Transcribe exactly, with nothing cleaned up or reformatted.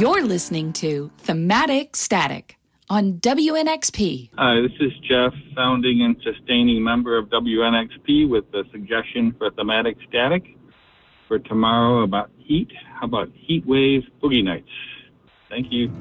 You're listening to Thematic Static on W N X P. Hi, this is Jeff, founding and sustaining member of W N X P, with a suggestion for Thematic Static for tomorrow about heat. How about Heat Wave Boogie Nights? Thank you.